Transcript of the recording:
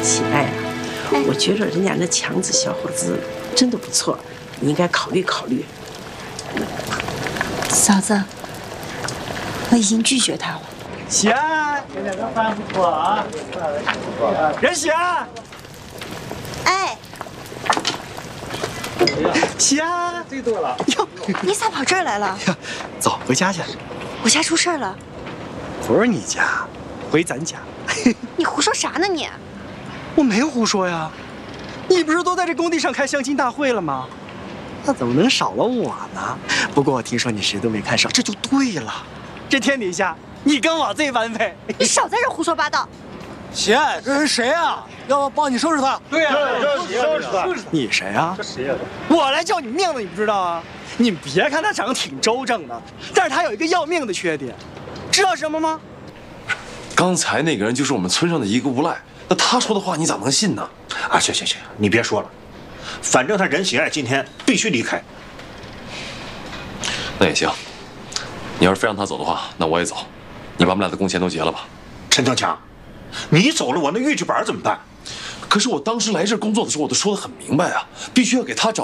喜爱啊，我觉得人家那强子小伙子真的不错，你应该考虑考虑。 嫂子，我已经拒绝他了。 喜安，今天的饭不错啊！任喜安， 哎， 喜安，最多了。 哟，你咋跑这儿来了？ 走，回家去。 我家出事儿了。 不是你家，回咱家。 你胡说啥呢你？ 我没胡说呀，你不是都在这工地上开相亲大会了吗？那怎么能少了我呢？不过我听说你谁都没看上，这就对了。这天底下，你跟我最般配。 你少在这胡说八道。 喜爱，这是谁啊？要不帮你收拾他？ 对呀，收拾他。你谁啊？这谁呀？我来叫你命的，你不知道啊？你别看他长得挺周正的，但是他有一个要命的缺点，知道什么吗？ 刚才那个人就是我们村上的一个无赖，那他说的话你咋能信呢？ 啊，行，你别说了，反正他任喜爱今天必须离开。 那也行，你要是非让他走的话，那我也走。你把我们俩的工钱都结了吧。 陈正强，你走了，我那豫剧班怎么办？ 可是我当时来这儿工作的时候，我都说得很明白啊，必须要给他找